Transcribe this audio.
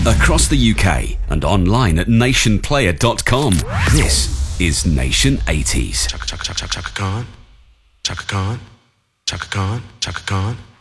Across the UK and online at nationplayer.com. This is Nation 80s. Chaka Khan, Chaka Khan, Chaka Khan, Chaka Khan.